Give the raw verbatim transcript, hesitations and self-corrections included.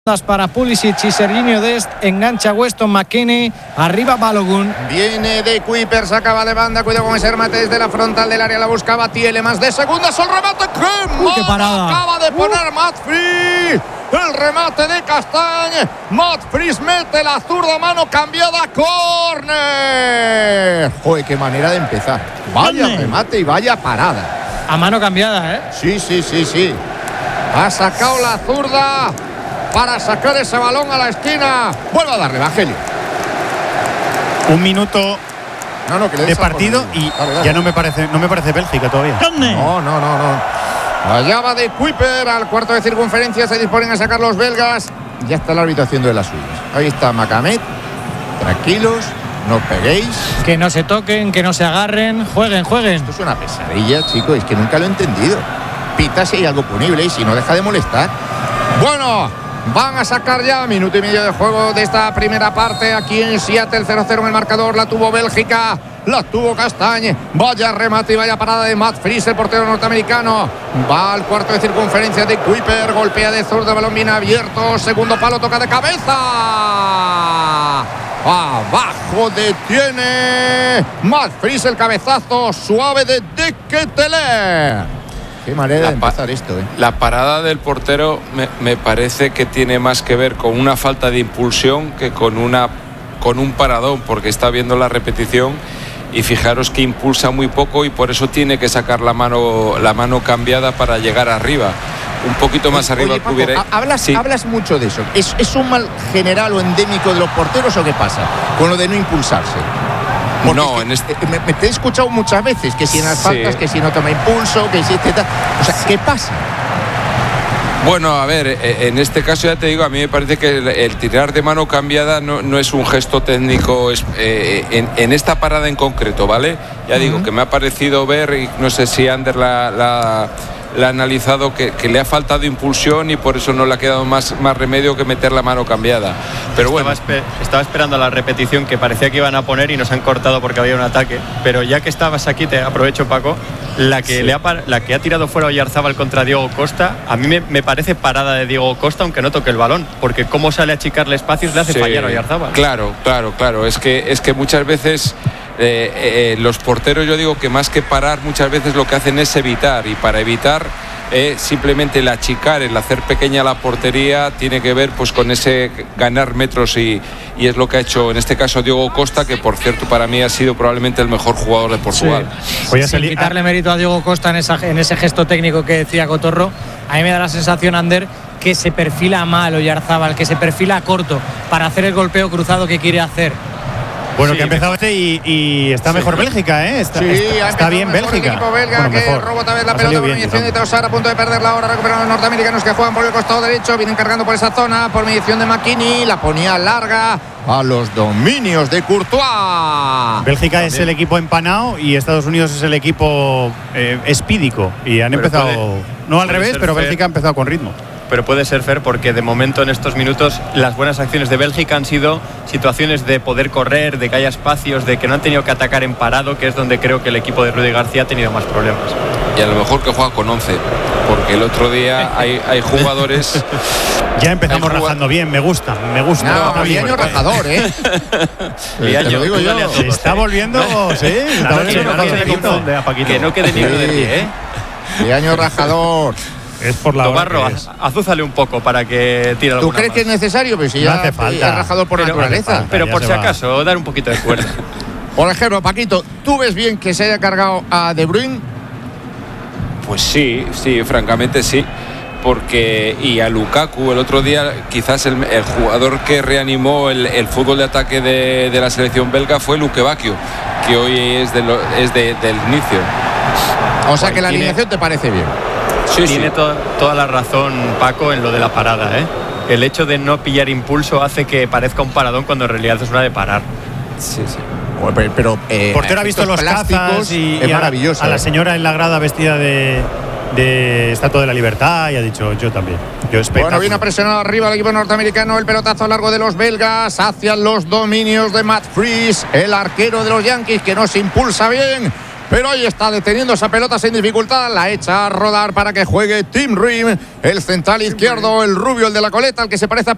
Para Pulisic y Serginho Dest, engancha Weston McKennie, arriba Balogun. Viene de Kuiper, sacaba de banda, cuidado con ese remate desde la frontal del área, la buscaba Tielemans de segundas, el remate que Uy, qué parada. acaba de poner uh. Matt Freese, el remate de Castagne, Matt Freese mete la zurda, mano cambiada, córner. Joder, qué manera de empezar, vaya ¿Dónde? remate y vaya parada. A mano cambiada, ¿eh? Sí, sí, sí, sí, ha sacado la zurda para sacar ese balón a la esquina. Vuelve a darle, Evangelio. Un minuto no, no, que le de partido y dale, dale. ya no me parece no me parece Bélgica todavía. ¿Dónde? No, no, no, no. Allá va de Kuiper al cuarto de circunferencia. Se disponen a sacar los belgas. Ya está el árbitro haciendo de las suyas. Ahí está Macamet. Tranquilos, no peguéis. Que no se toquen, que no se agarren. Jueguen, jueguen. Esto es una pesadilla, chicos. Es que nunca lo he entendido. Pita si hay algo punible y si no, deja de molestar. Bueno, van a sacar ya minuto y medio de juego de esta primera parte aquí en Seattle. Cero cero en el marcador. La tuvo Bélgica, la tuvo Castagne. Vaya remate y vaya parada de Matt Freese, el portero norteamericano. Va al cuarto de circunferencia de Kuiper, golpea de zurda, balón bien abierto, segundo palo, toca de cabeza, abajo, detiene Matt Freese, el cabezazo suave de De Ketelaere. Qué manera de empezar esto, ¿eh? La parada del portero me, me parece que tiene más que ver con una falta de impulsión que con una con un paradón, porque está viendo la repetición y fijaros que impulsa muy poco y por eso tiene que sacar la mano la mano cambiada para llegar arriba. Un poquito más Oye, arriba Paco, que hubiera... hablas, sí. hablas mucho de eso. ¿Es, ¿Es un mal general o endémico de los porteros o qué pasa con lo de no impulsarse? Porque no, es que, en este... me, me te he escuchado muchas veces que si en las sí. faltas, que si no toma impulso, que si este tal. O sea, ¿qué pasa? Bueno, a ver, en este caso ya te digo, a mí me parece que el, el tirar de mano cambiada no, no es un gesto técnico es, eh, en, en esta parada en concreto, ¿vale? Ya uh-huh. digo que me ha parecido ver, y no sé si Ander la... la le ha analizado que, que le ha faltado impulsión y por eso no le ha quedado más, más remedio que meter la mano cambiada. Pero estaba bueno. Espe- estaba esperando la repetición que parecía que iban a poner y nos han cortado porque había un ataque. Pero ya que estabas aquí, te aprovecho, Paco, la que, sí. le ha, la que ha tirado fuera Oyarzábal contra Diego Costa, a mí me, me parece parada de Diego Costa, aunque no toque el balón, porque cómo sale a achicarle espacios le hace sí. fallar a Oyarzábal. Claro, claro, claro. Es que, es que muchas veces... Eh, eh, los porteros, yo digo que más que parar muchas veces lo que hacen es evitar, y para evitar eh, simplemente el achicar, el hacer pequeña la portería tiene que ver pues con ese ganar metros y, y es lo que ha hecho en este caso Diego Costa, que por cierto para mí ha sido probablemente el mejor jugador de Portugal. Sí. Voy a Sin quitarle mérito a Diego Costa en, esa, en ese gesto técnico que decía Cotorro, a mí me da la sensación, Ander, que se perfila mal Oyarzábal, que se perfila corto para hacer el golpeo cruzado que quiere hacer. Bueno, sí, que ha empezado este y, y está sí. mejor Bélgica, ¿eh? Está, sí, está, está bien Bélgica. El equipo belga bueno, que roba otra vez la pelota, por mediación de Trossard, a punto de perder la hora, recuperan los norteamericanos que juegan por el costado derecho, vienen cargando por esa zona, por mediación de McKennie, la ponía larga a los dominios de Courtois. Bélgica También. es el equipo empanado y Estados Unidos es el equipo eh, espídico y han pero empezado, puede, no al revés, pero Bélgica fair. ha empezado con ritmo. Pero puede ser, Fer, porque de momento en estos minutos las buenas acciones de Bélgica han sido situaciones de poder correr, de que haya espacios, de que no han tenido que atacar en parado, que es donde creo que el equipo de Rudy García ha tenido más problemas. Y a lo mejor que juega con once, porque el otro día hay, hay jugadores... Ya empezamos jugad... rajando bien, me gusta, me gusta. No, Liaño rajador, ¿eh? Liaño, te lo digo yo. Se está volviendo, no. sí, está volviendo rajador. Que no quede ninguno de pie, ¿eh? Liaño rajador. Es por la Tobarro, es. azúzale un poco para que tire alguna ¿Tú crees más. que es necesario? Pues si no ya hace falta. Es rajador por pero, naturaleza. Falta, pero por si va. acaso, dar un poquito de cuerda. Por ejemplo, Paquito, ¿tú ves bien que se haya cargado a De Bruyne? Pues sí, sí, francamente sí. Porque y a Lukaku el otro día quizás el, el jugador que reanimó el, el fútbol de ataque de, de la selección belga fue Luke Bacchio, que hoy es, de lo, es de, del inicio. O sea que la alineación te parece bien. Sí, Tiene sí. to- toda la razón Paco en lo de la parada, ¿eh? El hecho de no pillar impulso hace que parezca un paradón cuando en realidad es una de parar. Sí, sí. Pero, pero eh, Portero ha visto los cazas y, es y maravilloso. A, a la señora en la grada vestida de, de Estatua de la Libertad y ha dicho yo también. Yo bueno, viene a presionar arriba el equipo norteamericano, el pelotazo largo de los belgas hacia los dominios de Matt Freese, el arquero de los Yankees que no se impulsa bien. Pero ahí está deteniendo esa pelota sin dificultad. La echa a rodar para que juegue Tim Ream, el central izquierdo, el rubio, el de la coleta, el que se parece a